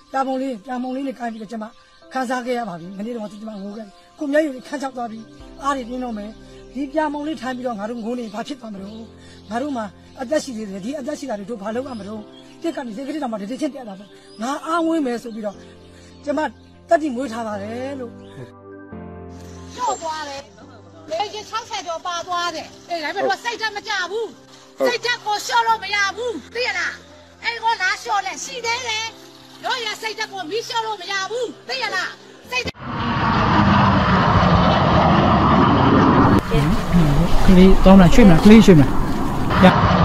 ပြာမုံလေးနဲ့ကိုင်းပြီးတော့ကျွန်မခန်းစားခဲ့ရပါပြီမနေ့တော့ကျွန်မငိုခဲ့ကိုမျက်ရည်ခန်းချောက်သွားပြီးအားတွေတင်းတော့မယ်ဒီပြာမုံလေးထိုင်ပြီးတော့ငါတို့ငိုနေဘာဖြစ်သွားမလို့ငါတို့မှာအသက်ရှိသေးတယ်ဒီအသက်ရှိတာတွေတို့ဘာလုပ်ရမလို့တက်ကနေစိတ်ကလေးတောင်မှတည်ချင်းတက်တာပေါ့ငါအားဝင်းမယ်ဆိုပြီးတော့ကျွန်မတက်တိမွေးထားပါတယ်လို့ကျော်သွားတယ်လေကြီး60ကျော်ပါသွားတယ်အေးဒါပေမဲ့စိတ်ဓာတ်မကြဘူးစိတ်ဓာတ်ကိုလျှော့လို့မရဘူးသိရလားအဲ့ကောလားလျှော့လဲရှိသေးတယ်တို့ရစိတ်ဓာတ်ကိုမီးလျှော့လို့မရဘူးသိရလားစိတ်ကလေးတောင်းလာချွေးမလားကလေးချွေးမလား